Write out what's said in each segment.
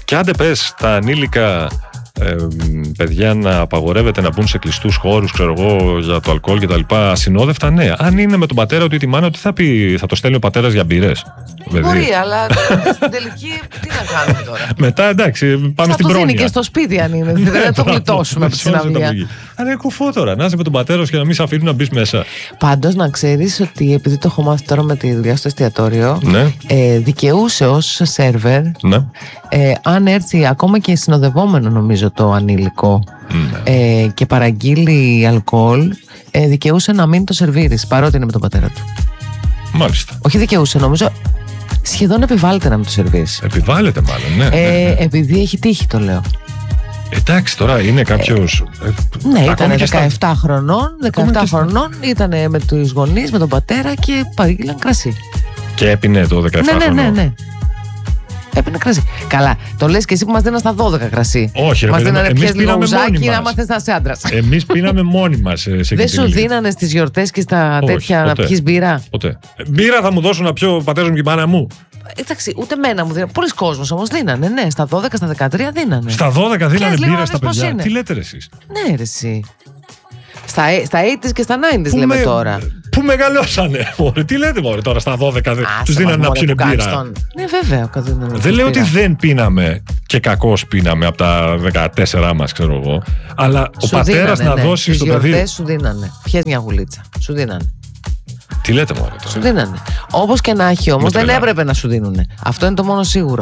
Και άντε πες τα ανήλικα παιδιά να απαγορεύεται να μπουν σε κλειστούς χώρους, ξέρω εγώ, για το αλκοόλ και τα λοιπά, ασυνόδευτα, ναι. Αν είναι με τον πατέρα του ή τη μάνα, τι θα πει, θα το στέλνει ο πατέρας για μπύρες. Μπορεί, αλλά στην τελική τι να κάνουμε τώρα. Μετά εντάξει, πάμε στην πρόνοια. Θα το δίνει και στο σπίτι αν είναι. Δεν θα το γλιτώσουμε από τη συναυλία. Αλλά είναι κουφό τώρα, να είσαι με τον πατέρα σου και να μην σε αφήνουν να μπει μέσα. Πάντως να ξέρεις ότι επειδή το έχω μάθει τώρα με τη δουλειά στο εστιατόριο, ναι. Δικαιούσε ως σερβερ, ναι. Αν έρθει ακόμα και συνοδευόμενο νομίζω το ανήλικο, ναι. Και παραγγείλει αλκοόλ, δικαιούσε να μην το σερβίρεις παρότι είναι με τον πατέρα του. Μάλιστα. Όχι δικαιούσε, νομίζω σχεδόν επιβάλλεται να μην το σερβίρεις. Επιβάλλεται μάλλον, ναι. Επειδή έχει τύχει, το λέω. Εντάξει, τώρα είναι κάποιος. Ναι, ήταν 17 χρονών. 17 χρονών ήταν με τους γονείς, με τον πατέρα και παρήγγειλαν κρασί. Και έπινε το 17 χρονών. Ναι. Έπινε κρασί. Καλά, το λες και εσύ που μας δίνανε στα 12 κρασί. Όχι, ρε μας παιδί, δίνανε εμείς πίναμε μόνοι μας. άμα θες να είσαι άντρας. Εμείς πίναμε μόνοι μας. Δεν σου δίνανε στις γιορτές και στα τέτοια να πιεις μπύρα? Ποτέ. Μπύρα θα μου δώσουν να πιω ο πατέρας μου και η μάνα μου. Εντάξει, ούτε μένα μου δίνανε. Πολλοί κόσμος όμως δίνανε, ναι. Στα 12, στα 13 δίνανε. Στα 12 δίνανε μπύρα στα παιδιά. Τι λέτε ρε εσείς? Ναι, ρε εσύ. Στα 80s και στα 90s λέμε τώρα. Πού μεγαλώσανε, μωρέ, τι λέτε μωρέ τώρα στα 12 τους δίνανε να πιούνε μπύρα. Ναι βέβαια. Δεν λέω ότι δεν πίναμε και κακώς πίναμε από τα 14 μας, ξέρω εγώ. Αλλά ο πατέρας να δώσει στο παιδί. Στις γιορτές σου δίνανε. Πιες μια γουλίτσα. Σου δίνανε. Τι λέτε μωρέ τώρα? Σου δίνανε. Όπως και να έχει όμως δεν έπρεπε να σου δίνουνε. Αυτό είναι το μόνο σίγουρο.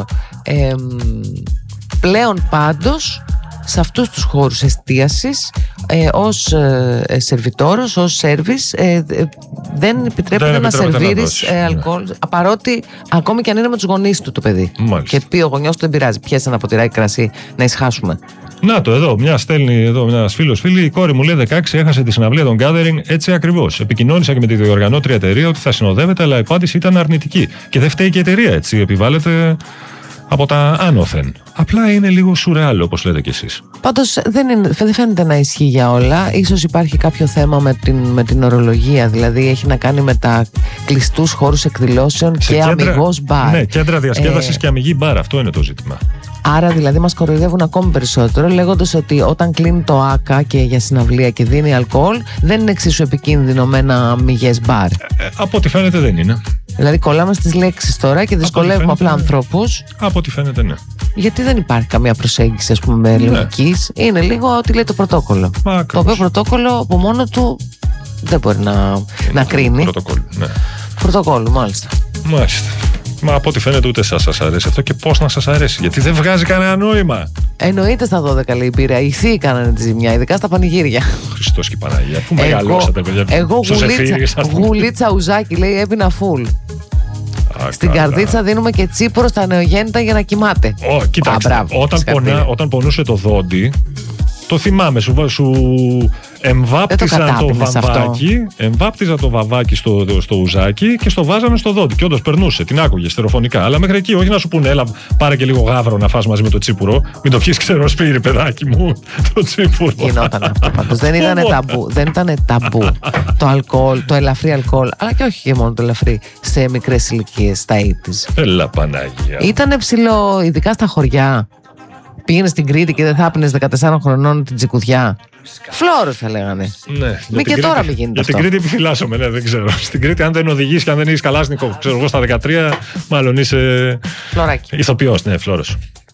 Πλέον πάντως σε αυτούς τους χώρους εστίασης ως σερβιτόρος, ως σέρβις δεν επιτρέπεται να σερβίρεις αλκοόλ, παρότι ακόμη και αν είναι με τους γονείς του το παιδί. Μάλιστα. Και πει ο γονιός του δεν πειράζει, πιέσε ένα ποτηράκι κρασί να ησυχάσουμε. Να το εδώ, μια στέλνει εδώ ένας φίλος φίλη. Η κόρη μου λέει 16, έχασε τη συναυλία των Gathering έτσι ακριβώς. Επικοινώνησα και με τη διοργανώτρια εταιρεία ότι θα συνοδεύεται, αλλά η απάντηση ήταν αρνητική. Και δεν φταίει και η εταιρεία, έτσι. Επιβάλλεται από τα άνωθεν. Απλά είναι λίγο σουρεάλ, όπως λέτε κι εσείς. Πάντως δεν φαίνεται να ισχύει για όλα. Ίσως υπάρχει κάποιο θέμα με την ορολογία. Δηλαδή έχει να κάνει με τα κλειστούς χώρους εκδηλώσεων και αμιγώς μπαρ. Ναι, κέντρα διασκέδασης και αμιγή μπαρ. Αυτό είναι το ζήτημα. Άρα δηλαδή μας κοροϊδεύουν ακόμη περισσότερο, λέγοντας ότι όταν κλείνει το ΆΚΑ και για συναυλία και δίνει αλκοόλ, δεν είναι εξίσου επικίνδυνο με ένα αμιγές μπαρ. Από ό,τι φαίνεται δεν είναι. Δηλαδή κολλάμε στις λέξεις τώρα και δυσκολεύουμε απλά ανθρώπους. Από ό,τι φαίνεται ναι. Γιατί δεν υπάρχει καμία προσέγγιση, ας πούμε, λογικής. Είναι λίγο ό,τι λέει το πρωτόκολλο. Το οποίο πρωτόκολλο από μόνο του δεν μπορεί να κρίνει. Πρωτοκόλλου, μάλιστα. Μάλιστα. Μα από ό,τι φαίνεται ούτε σας αρέσει αυτό και πώς να σας αρέσει. Γιατί δεν βγάζει κανένα νόημα. Εννοείται στα 12 λέει μπύρα. Οι θείοι κάνανε τη ζημιά, ειδικά στα πανηγύρια. Χριστός και Παναγία. Πού μεγαλώσατε, παιδιά. Εγώ γουλίτσα ουζάκι λέει έπινα φουλ. Στην καρδίτσα δίνουμε και τσίπουρο στα νεογέννητα για να κοιμάται. Κοιτάξτε, όταν πονούσε το δόντι, το θυμάμαι, σου εμβάπτιζα το βαμβάκι στο ουζάκι και στο βάζαμε στο δόντι. Και όντως περνούσε, την άκουγε στερεοφωνικά. Αλλά μέχρι εκεί, όχι να σου πούνε, έλα, πάρε και λίγο γάβρο να φας μαζί με το τσίπουρο. Μην το πιεις ξεροσπύρι, παιδάκι μου, το τσίπουρο. Γινόταν αυτό πάντως. Δεν ήταν ταμπού το αλκοόλ, το ελαφρύ αλκοόλ, αλλά και όχι και μόνο το ελαφρύ σε μικρές ηλικίες, στα 80's. Έλα Παναγία. Ήταν ψηλό, ειδικά στα χωριά. Πήγαινε στην Κρήτη και δεν θα άπινες 14 χρονών την τσικουδιά. Φλόρος θα λέγανε. Ναι, μη και τώρα μην γίνεται αυτό. Για την Κρήτη επιφυλάσσομαι, ναι, δεν ξέρω. Στην Κρήτη, αν δεν οδηγείς και αν δεν έχεις καλάσνικο, ξέρω εγώ στα 13, μάλλον είσαι. Φλωράκι. Ηθοποιός, ναι, Φλόρος.